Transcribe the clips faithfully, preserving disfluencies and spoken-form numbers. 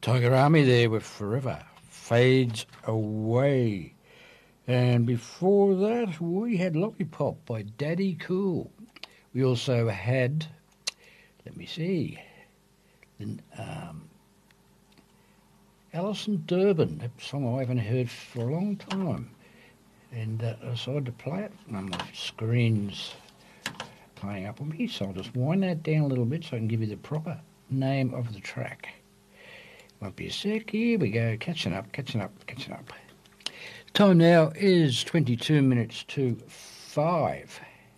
Tiger Army there with Forever Fades Away. And before that, we had Lollipop by Daddy Cool. We also had, let me see, the, um, Alison Durbin, a song I haven't heard for a long time. And uh, I decided to play it. And my screen's playing up on me, so I'll just wind that down a little bit so I can give you the proper name of the track. Won't be a sec. Here we go. Catching up, catching up, catching up. Time now is twenty-two minutes to five.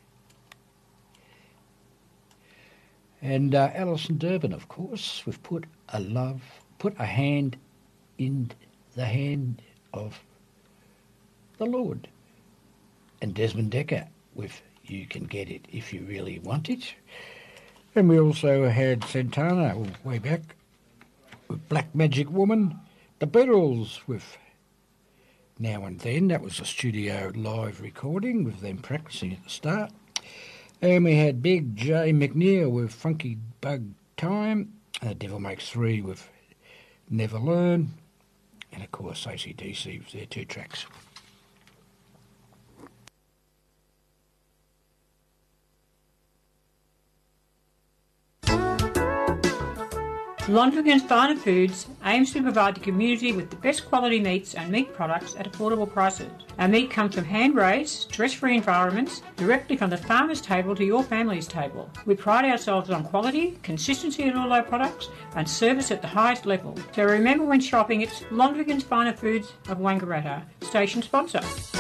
And uh, Alison Durbin, of course, we've put a love, put a hand in the hand of the Lord. And Desmond Dekker with You Can Get It If You Really Want It. And we also had Santana way back with Black Magic Woman. The Beatles with Now and Then. That was a studio live recording with them practicing at the start. And we had Big J McNeil with Funky Bug Time. And The Devil Makes Three with Never Learn. And of course A C D C with their two tracks. Lontringen's Finer Foods aims to provide the community with the best quality meats and meat products at affordable prices. Our meat comes from hand-raised, stress-free environments, directly from the farmer's table to your family's table. We pride ourselves on quality, consistency in all our products, and service at the highest level. So remember when shopping, it's Lontringen's Finer Foods of Wangaratta, station sponsor.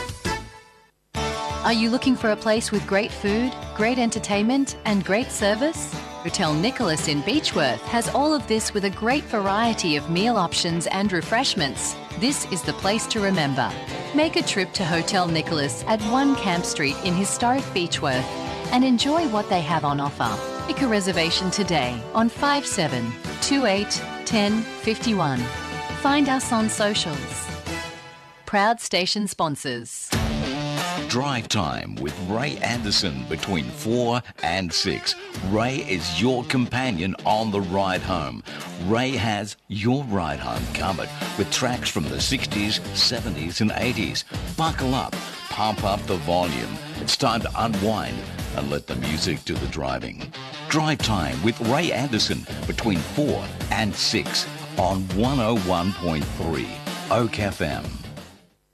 Are you looking for a place with great food, great entertainment, and great service? Hotel Nicholas in Beechworth has all of this with a great variety of meal options and refreshments. This is the place to remember. Make a trip to Hotel Nicholas at one Camp Street in historic Beechworth and enjoy what they have on offer. Make a reservation today on five seven two eight one zero five one. Find us on socials. Proud station sponsors. Drive Time with Ray Anderson between four and six. Ray is your companion on the ride home. Ray has your ride home covered with tracks from the sixties, seventies and eighties. Buckle up, pump up the volume. It's time to unwind and let the music do the driving. Drive Time with Ray Anderson between four and six on one oh one point three Oak F M.